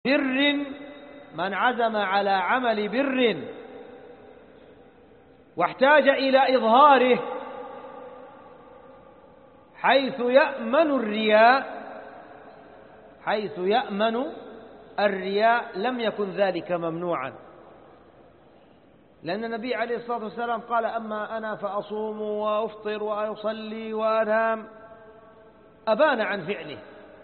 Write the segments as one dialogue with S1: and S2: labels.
S1: بر، من عزم على عمل بر واحتاج إلى إظهاره حيث يأمن الرياء لم يكن ذلك ممنوعا، لأن النبي عليه الصلاة والسلام قال: أما أنا فأصوم وأفطر وأصلي وأنام، أبان عن فعله.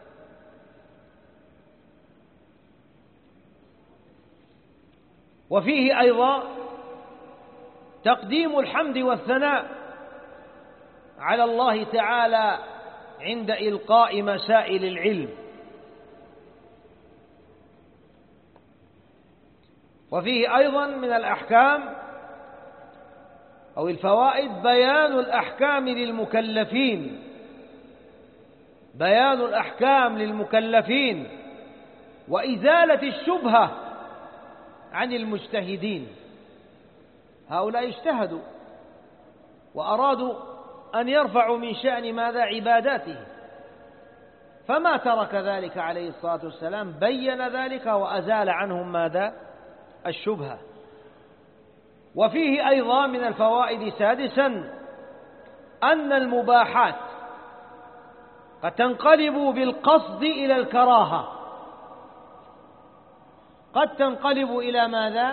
S1: وفيه أيضا تقديم الحمد والثناء على الله تعالى عند إلقاء مسائل العلم. وفيه أيضا من الأحكام أو الفوائد بيان الأحكام للمكلفين وإزالة الشبهة عن المجتهدين. هؤلاء اجتهدوا وأرادوا أن يرفعوا من شأن ماذا؟ عباداته، فما ترك ذلك عليه الصلاة والسلام، بين ذلك وأزال عنهم ماذا؟ الشبهة. وفيه أيضا من الفوائد سادسا أن المباحات قد تنقلب بالقصد إلى الكراهة، قد تنقلب إلى ماذا؟